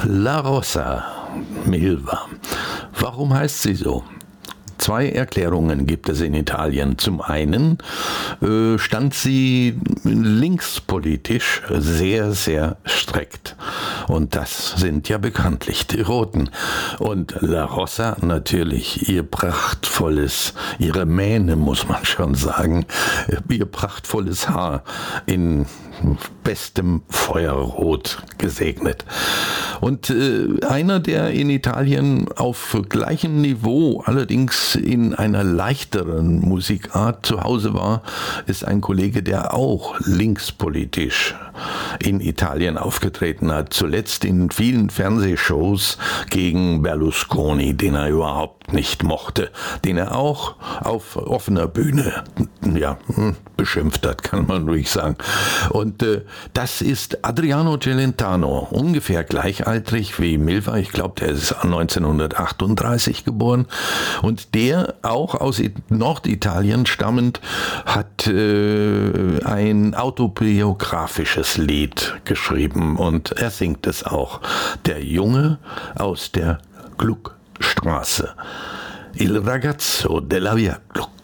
La Rosa Milva. Warum heißt sie so? Zwei Erklärungen gibt es in Italien. Zum einen stand sie linkspolitisch sehr, sehr strikt. Und das sind ja bekanntlich die Roten. Und La Rosa natürlich ihre Mähne, muss man schon sagen, ihr prachtvolles Haar in bestem Feuerrot gesegnet. Und einer, der in Italien auf gleichem Niveau, allerdings in einer leichteren Musikart zu Hause war, ist ein Kollege, der auch linkspolitisch in Italien aufgetreten hat. Zuletzt in vielen Fernsehshows gegen Berlusconi, den er überhaupt nicht mochte, den er auch auf offener Bühne beschimpft hat, kann man ruhig sagen. Und das ist Adriano Celentano, ungefähr gleichaltrig wie Milva. Ich glaube, der ist 1938 geboren. Und der, auch aus Norditalien stammend, hat ein autobiografisches Lied geschrieben. Und er singt es auch. Der Junge aus der Gluckstraße. Il ragazzo della via Gluck.